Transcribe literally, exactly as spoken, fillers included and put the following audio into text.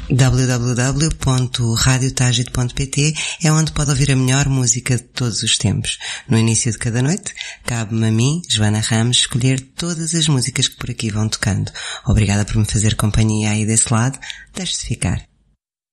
w w w ponto radio tagit ponto p t é onde pode ouvir a melhor música de todos os tempos. No início de cada noite, cabe-me a mim, Joana Ramos, escolher todas as músicas que por aqui vão tocando. Obrigada por me fazer companhia aí desse lado. Deixe-se ficar.